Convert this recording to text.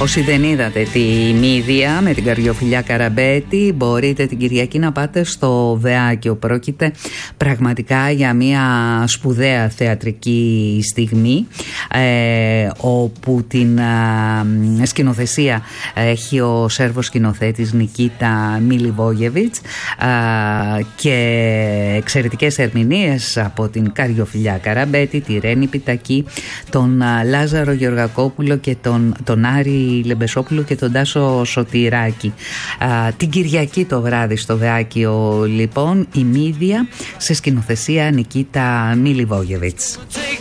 Όσοι δεν είδατε τη Μύδια με την Καριοφιλιά Καραμπέτη, μπορείτε την Κυριακή να πάτε στο Βεάκιο. Πρόκειται πραγματικά για μια σπουδαία θεατρική στιγμή, όπου την σκηνοθεσία έχει ο Σέρβος σκηνοθέτης Νικίτα Μιλιβόγεβιτς, και εξαιρετικές ερμηνείες από την Καριοφιλιά Καραμπέτη, τη Ρένη Πιτακή, τον Λάζαρο Γεωργακόπουλο και τον Άρη Λεμπεσόπουλο και τον Τάσο Σωτηράκη. Την Κυριακή το βράδυ στο Βεάκιο, λοιπόν, η Μύδια σε σκηνοθεσία Νικίτα Μιλιβόγεβιτς.